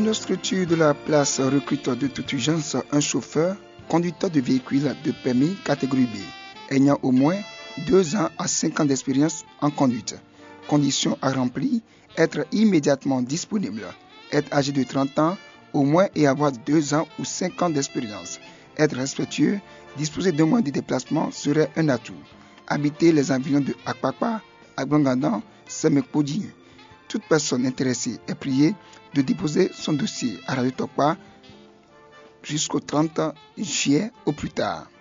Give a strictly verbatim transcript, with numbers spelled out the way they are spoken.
La structure de la place recrute de toute urgence un chauffeur, conducteur de véhicule de permis catégorie B, ayant au moins deux ans à cinq ans d'expérience en conduite. Conditions à remplir, être immédiatement disponible, être âgé de trente ans au moins et avoir deux ans ou cinq ans d'expérience. Être respectueux, disposer d'un moyen de déplacement serait un atout. Habiter les environs de Akpakpa, Agbangandan, Semekpodi. Toute personne intéressée est priée de déposer son dossier à Radio Tokpa jusqu'au trente juillet au plus tard.